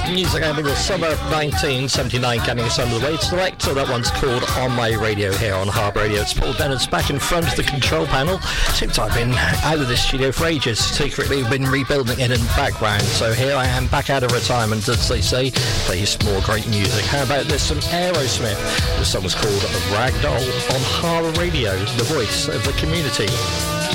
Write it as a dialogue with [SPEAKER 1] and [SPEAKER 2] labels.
[SPEAKER 1] Music out of the summer of 1979, getting us under the way. Selector, that one's called On My Radio here on Harbour Radio. It's Paul Bennett back in front of the control panel. Seems I've been out of this studio for ages. Secretly been rebuilding it in the background. So here I am back out of retirement, as they say. Play some more great music. How about this? Some Aerosmith. This song was called Ragdoll on Harbour Radio, the voice of the community.